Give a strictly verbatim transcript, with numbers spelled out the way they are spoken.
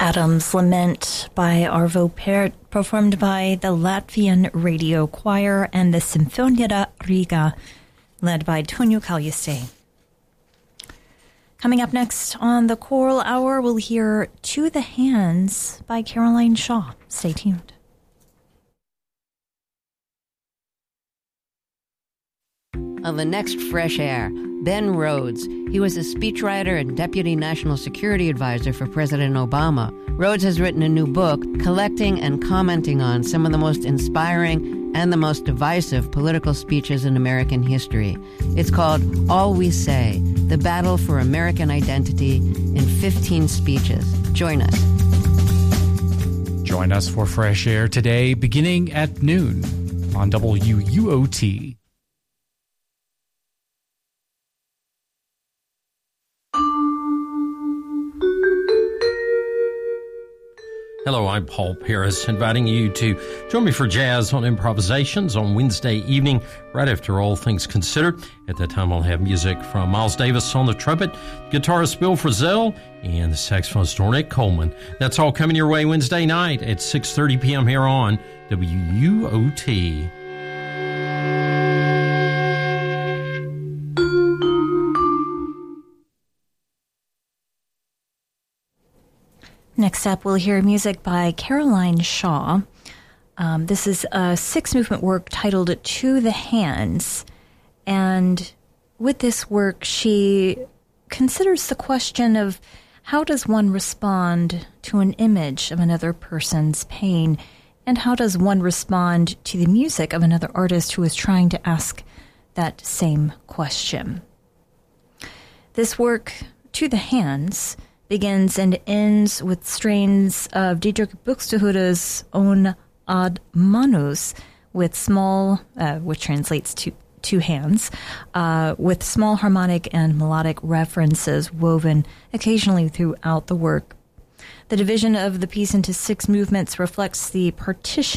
Adam's Lament by Arvo Pärt, performed by the Latvian Radio Choir and the Sinfonia Riga, led by Tonio Kaljiste. Coming up next on the Choral Hour, we'll hear To the Hands by Caroline Shaw. Stay tuned. On the next Fresh Air, Ben Rhodes. He was a speechwriter and deputy national security advisor for President Obama. Rhodes has written a new book collecting and commenting on some of the most inspiring and the most divisive political speeches in American history. It's called All We Say, The Battle for American Identity in fifteen Speeches. Join us. Join us for Fresh Air today, beginning at noon on W U O T. Hello, I'm Paul Paris, inviting you to join me for Jazz on Improvisations on Wednesday evening, right after All Things Considered. At that time, I'll have music from Miles Davis on the trumpet, guitarist Bill Frisell, and the saxophonist Ornette Coleman. That's all coming your way Wednesday night at six thirty p.m. here on W U O T. Next up, we'll hear music by Caroline Shaw. Um, this is a six-movement work titled To the Hands. And with this work, she considers the question of how does one respond to an image of another person's pain, and how does one respond to the music of another artist who is trying to ask that same question. This work, To the Hands, begins and ends with strains of Dietrich Buxtehude's own Ad Manus, with small, uh, which translates to two hands, uh, with small harmonic and melodic references woven occasionally throughout the work. The division of the piece into six movements reflects the partition